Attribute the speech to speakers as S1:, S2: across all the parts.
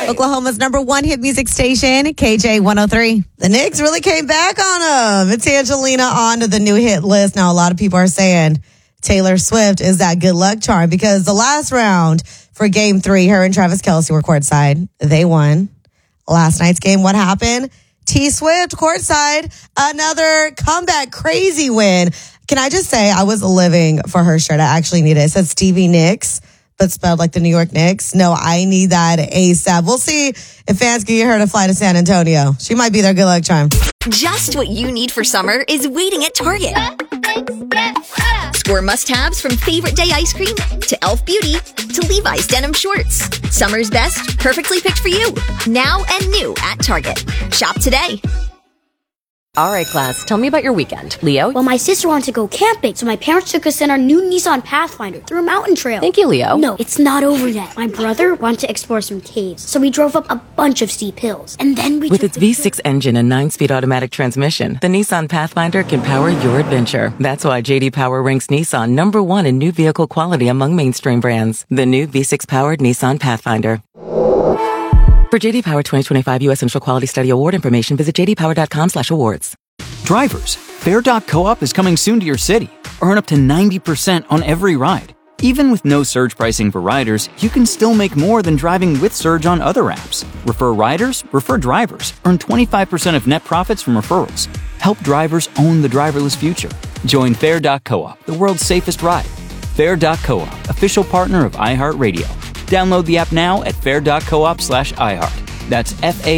S1: Oklahoma's #1 hit music station, KJ 103. The Knicks really came back on them. It's Angelina on to the new hit list. Now, a lot of people are saying Taylor Swift is that good luck charm because the last round for Game 3, her and Travis Kelce were courtside. They won. Last night's game, what happened? T Swift courtside, another comeback crazy win. Can I just say I was living for her shirt. I actually need it. It says Stevie Nicks, but spelled like the New York Knicks. No, I need that ASAP. We'll see if fans can get her to fly to San Antonio. She might be their good luck charm.
S2: Just what you need for summer is waiting at Target. Score must-haves from Favorite Day ice cream to Elf Beauty to Levi's denim shorts. Summer's best, perfectly picked for you. Now and new at Target. Shop today.
S3: All right, class, tell me about your weekend. Leo?
S4: Well, my sister wanted to go camping, so my parents took us in our new Nissan Pathfinder through a mountain trail.
S3: Thank you, Leo.
S4: No, it's not over yet. My brother wanted to explore some caves, so we drove up a bunch of steep hills. And then we
S5: With its V6 engine and 9-speed automatic transmission, the Nissan Pathfinder can power your adventure. That's why J.D. Power ranks Nissan #1 in new vehicle quality among mainstream brands. The new V6-powered Nissan Pathfinder. For J.D. Power 2025 U.S. Central Quality Study Award information, visit jdpower.com/awards.
S6: Drivers, Fare.coop is coming soon to your city. Earn up to 90% on every ride. Even with no surge pricing for riders, you can still make more than driving with surge on other apps. Refer riders, refer drivers. Earn 25% of net profits from referrals. Help drivers own the driverless future. Join Fare.coop, the world's safest ride. Fare.coop, official partner of iHeartRadio. Download the app now at fare.coop/iHeart. That's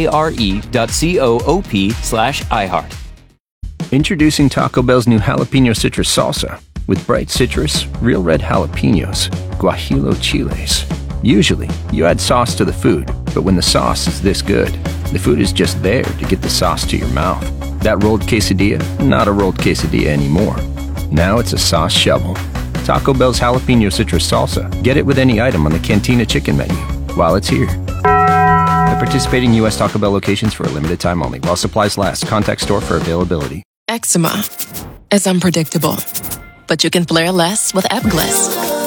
S6: FARE.coop/iHeart.
S7: Introducing Taco Bell's new jalapeno citrus salsa. With bright citrus, real red jalapenos, guajillo chiles. Usually, you add sauce to the food, but when the sauce is this good, the food is just there to get the sauce to your mouth. That rolled quesadilla, not a rolled quesadilla anymore. Now it's a sauce shovel. Taco Bell's jalapeno citrus salsa. Get it with any item on the Cantina chicken menu while it's here. At participating U.S. Taco Bell locations for a limited time only. While supplies last. Contact store for availability.
S8: Eczema is unpredictable, but you can flare less with Ebglyss.